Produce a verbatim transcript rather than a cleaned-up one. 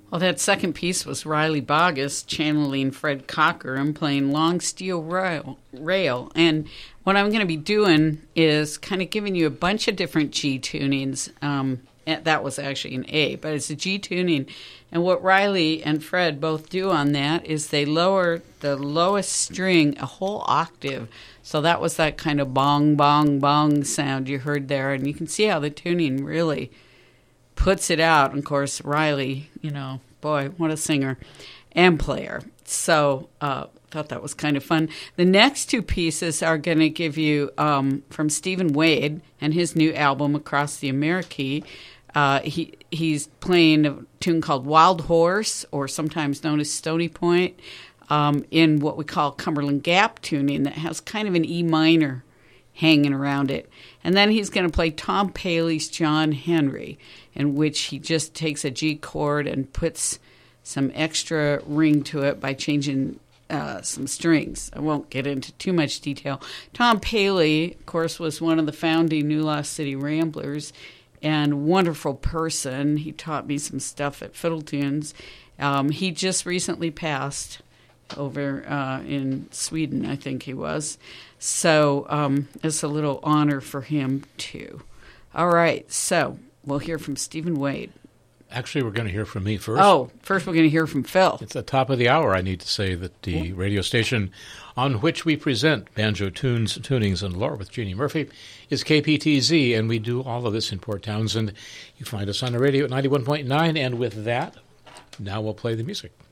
Well, that second piece was Riley Bogus channeling Fred Cocker and playing Long Steel Rail. Rail. And what I'm going to be doing is kind of giving you a bunch of different G tunings. Um, that was actually an A, but it's a G tuning. And what Riley and Fred both do on that is they lower the lowest string a whole octave. So that was that kind of bong, bong, bong sound you heard there. And you can see how the tuning really puts it out. And of course, Riley, you know, boy, what a singer and player. So I uh, thought that was kind of fun. The next two pieces are going to give you um, from Stephen Wade and his new album, Across the Amerikee. Uh, he he's playing a tune called Wild Horse, or sometimes known as Stony Point, um, in what we call Cumberland Gap tuning that has kind of an E minor hanging around it. And then he's going to play Tom Paley's John Henry, in which he just takes a G chord and puts some extra ring to it by changing uh, some strings. I won't get into too much detail. Tom Paley, of course, was one of the founding New Lost City Ramblers, and wonderful person. He taught me some stuff at Fiddle Tunes. Um, he just recently passed over uh, in Sweden, I think he was. So um, it's a little honor for him, too. All right, so we'll hear from Stephen Wade. Actually, we're going to hear from me first. Oh, first we're going to hear from Phil. It's the top of the hour. I need to say that the radio station on which we present Banjo Tunes, Tunings, and Lore with Jeannie Murphy is K P T Z, and we do all of this in Port Townsend. You find us on the radio at ninety-one point nine, and with that, now we'll play the music.